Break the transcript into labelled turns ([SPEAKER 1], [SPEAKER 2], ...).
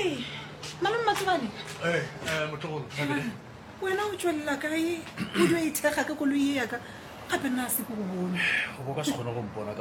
[SPEAKER 1] Hey, Malum Matsubane.
[SPEAKER 2] Motlogolo
[SPEAKER 1] Wena o tswella kae o dio ithega ka koloi ya ka gape nna se go bone
[SPEAKER 2] go ka se kgone go mpona